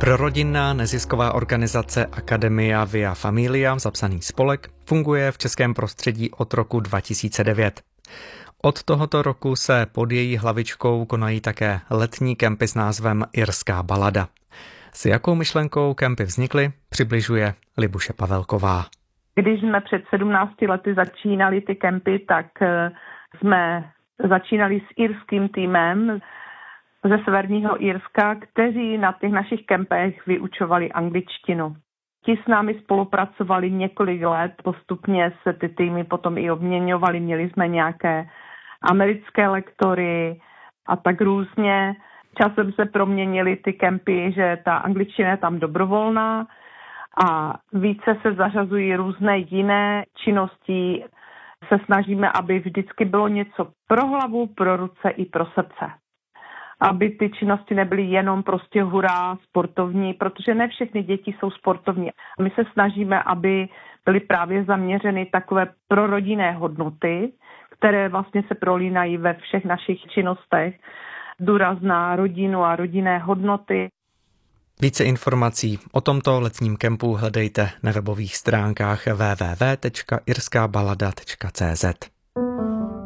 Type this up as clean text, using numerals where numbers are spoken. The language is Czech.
Prorodinná nezisková organizace Academia Via Familia, zapsaný spolek, funguje v českém prostředí od roku 2009. Od tohoto roku se pod její hlavičkou konají také letní kempy s názvem Irská balada. S jakou myšlenkou kempy vznikly, přibližuje Libuše Pavelková. Když jsme před 17 lety začínali ty kempy, tak jsme začínali s irským týmem ze severního Irska, kteří na těch našich kempech vyučovali angličtinu. Ti s námi spolupracovali několik let, postupně se ty týmy potom i obměňovali, měli jsme nějaké americké lektory a tak různě. Časem se proměnily ty kempy, že ta angličtina je tam dobrovolná a více se zařazují různé jiné činnosti. Se snažíme, aby vždycky bylo něco pro hlavu, pro ruce i pro srdce. Aby ty činnosti nebyly jenom prostě hurá sportovní, protože ne všechny děti jsou sportovní. My se snažíme, aby byly právě zaměřeny takové prorodinné hodnoty, které vlastně se prolínají ve všech našich činnostech. Důraz na rodinu a rodinné hodnoty. Více informací o tomto letním kempu hledejte na webových stránkách www.irskabalada.cz.